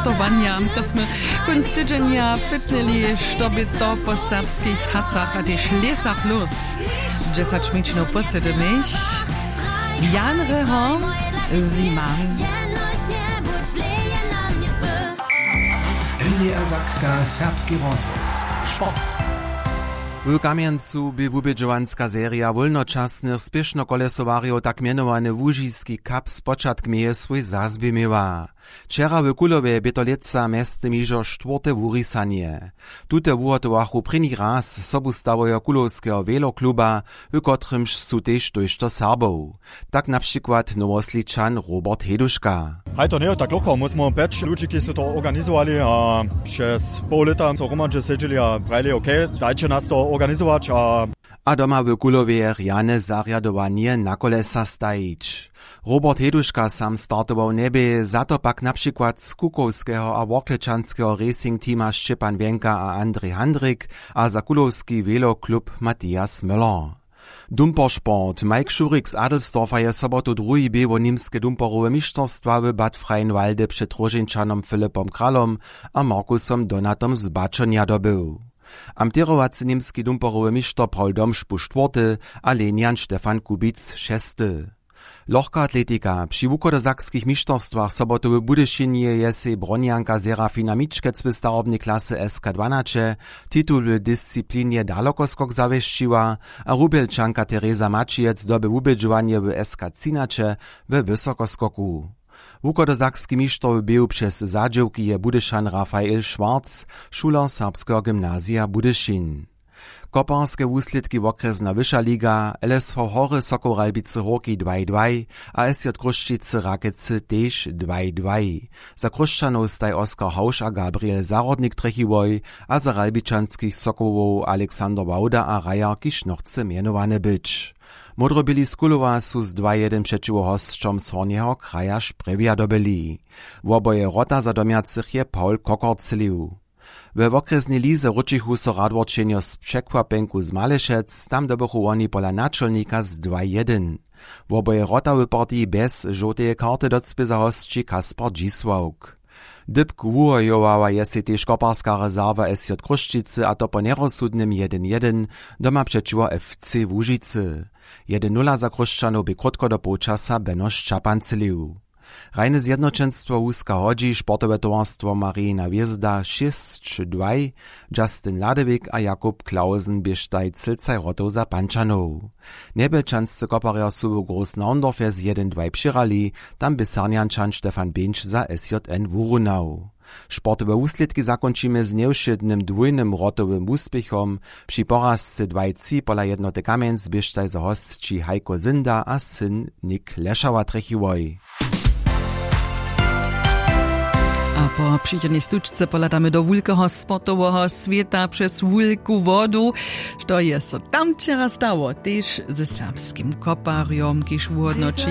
startowania. To sme kunc tydzienia pytnili, što by to po serbskich hasach a też lesach los. 10 minut posedemich. Jan Rehom, zima. NDR Sakska serbski rozhlas. Sport. W Kamjancu by wubědžovanska seria wolnočasnych spiešnokolesowariów tak mianowany Łužiski Cup z początku mieje swój zazby miewa. Wczera w Kulowie Bietoleca miestem iżo 4. wurisanie. Tute wuhotowachu první raz sobu stawoja kulowskiego velokluba, w kotrymž su tež dojšto Serbov. Tak na przykład Nowosličan Robert Heduška. Hej, to nie tak locho, musimy peć ludzi, ki su to organizowali, a przez pół lata so romanče sedžili a prajli, okej, dajcie nas to organizować, A doma w Kulowie rjane zarjadowanie na kolesa stajić. Robert Heduška sam startował nebe, za to pak na przykład z Kukowskiego a Worklečanskiego racing teama Szczepan Wienka a Andrej Handrik, a za kulowski veloklub Matthias Müller. Dumpersport. Mike Schurik z Adelsdorfa je sobotu drugi bewo nimskie dumperowe mistrzostwa w Bad Freienwalde przed Rożynčanom Filipom Kralom a Markusom Donatom z Baczonia dobył. Amterowacy nimski dumperowe mistrz Paul Domšpu 4, a Lenian Stefan Kubic 6. Lohka atletika. Przy wukodozakskich mistrzostwach sobotu w Budyszynie jest bronianka Serafina Mičkec w starobnej klasy SK12 tytuł w dyscyplinie dalekoskok zawieszczyła, a Rubielčanka Teresa Mačiec doby wubědžovanie w SK13 w wysokoskoku. Wukodozakski mistrz był przez zadziewki je Budyszan Rafael Schwarz, szuler serbskiego gymnazja Budyszin. Koparskie wusledki wokresna Wyższa Liga, LSV Hory Sokoralbice Horki 2-2, a SJ Kruščice Rakece tež 2-2. Za Kruščanov staj Oskar Hauš a Gabriel Zarodnik trechiwoj, a za Ralbičanskich Sokołów Aleksander Wauda a Raja Kišnorce mianowane być. Modrobili z Kulowa su z 2-1 przeciwko hosťom z Hornjeho kraja Šprevia dobyli. W oboje rota zadomiacych je Paul Kokorceliw. We okresnej lize ručichu so Radworčenjo z překvapenku z Malešec, tam dobychu oni pola naczelnika z 2-1. W oboje rotawy partii bez żółtej karty docpy za hostči Kaspar Dzisłauk. Dybk wuhojowała jest też koparska rezerwa SJ Kruščice, a to po nerozsudnym 1-1 doma przeciwko FC Łužice. 1-0 za Kruščanov by krótko do półczasa Beno Ščapanceliw. Rajne zjednoczenstwo łuska hodzi, sportowe towarstwo Marina Wiezda 6-2, Justin Ladewik a Jakub Klausen bieżtaj Cylcaj Rotov za Pančanov. Nebelčanscy koparja su w Großnaundorfie z 1-2 přirali, tam by Sarniančan Stefan Benč za SJN Wurunau. Sportowe wusledki zakończymy z nieuszydnym dwójnym rotowym uspiechom, przy porazce 2-3 pola jednoty Kamienc bieżtaj za hostči Heiko Zinda a syn Nick Leszała trechiwoj. A po przyjemnej stuczce poladamy do wulkeho sportowego świata przez wulku wodu, što je so tam wczera stało, też ze serbskim kopariom, kiż w odnoczy